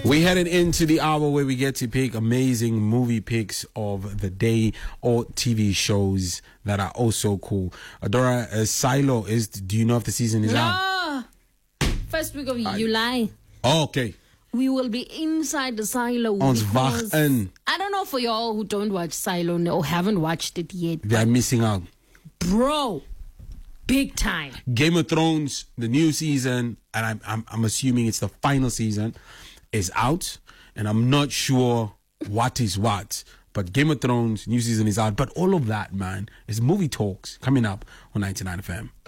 We headed into the hour where we get to pick amazing movie picks of the day or TV shows that are also cool. Adora, Silo do you know if the season is out? First week of July. Oh, okay. We will be inside the Silo. Ons wag in. I don't know for y'all who don't watch Silo or haven't watched it yet. They're missing out. Bro, big time. Game of Thrones, the new season, and I'm assuming it's the final season, is out. And I'm not sure what is what. But Game of Thrones, new season is out. But all of that, man, is movie talks coming up on 99 FM.